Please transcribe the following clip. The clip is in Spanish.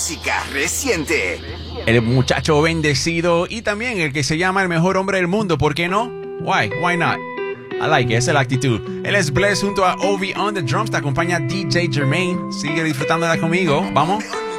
música reciente. El muchacho bendecido y también el que se llama el mejor hombre del mundo, ¿por qué no? Why not? I like it, esa es la actitud. Él es Bless junto a Ovi on the drums, te acompaña DJ Jermaine. Sigue disfrutándola conmigo, vamos.